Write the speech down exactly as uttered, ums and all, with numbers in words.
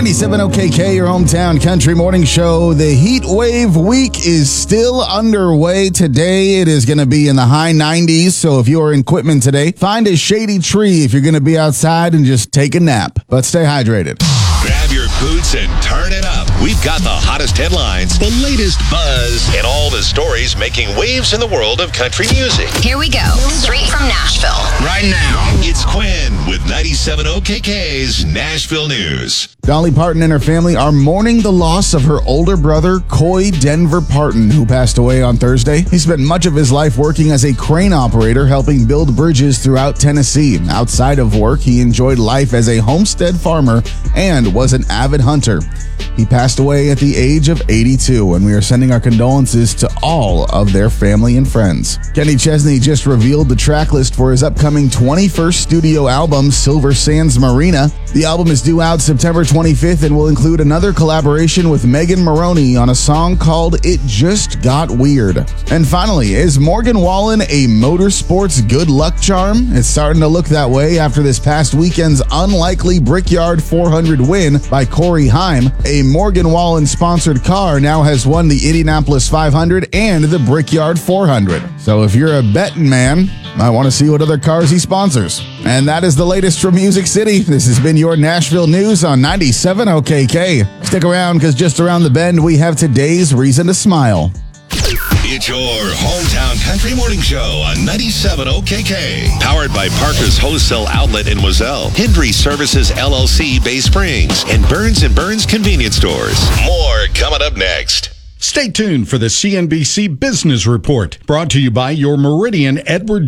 ninety-seven O K K, your hometown country morning show. The heat wave week is still underway. Today, it is going to be in the high nineties. So if you are in Quitman today, find a shady tree if you're going to be outside and just take a nap. But stay hydrated. Grab your boots and turn it up. We've got the hottest headlines, the latest buzz, and all the stories making waves in the world of country music. Here we go. Straight from Nashville. Right now, it's Quinn with ninety-seven O K K's Nashville News. Dolly Parton and her family are mourning the loss of her older brother, Coy Denver Parton, who passed away on Thursday. He spent much of his life working as a crane operator, helping build bridges throughout Tennessee. Outside of work, he enjoyed life as a homestead farmer and was an avid hunter. He passed away at the age of eighty-two, and we are sending our condolences to all of their family and friends. Kenny Chesney just revealed the track list for his upcoming twenty-first studio album, Silver Sands Marina. The album is due out September twenty-fifth and will include another collaboration with Megan Maroney on a song called It Just Got Weird. And finally, is Morgan Wallen a motorsports good luck charm? It's starting to look that way after this past weekend's unlikely Brickyard four hundred win by Corey Heim. A Morgan Wallen-sponsored car now has won the Indianapolis five hundred and the Brickyard four hundred. So if you're a betting man, I want to see what other cars he sponsors. And that is the latest from Music City. This has been your Nashville News on ninety-seven O K K. Stick around, because just around the bend, we have today's reason to smile. It's your hometown country morning show on ninety-seven O K K. Powered by Parker's Wholesale Outlet in Moselle, Hendry Services L L C Bay Springs, and Burns and Burns Convenience Stores. More coming up next. Stay tuned for the C N B C Business Report, brought to you by your Meridian Edward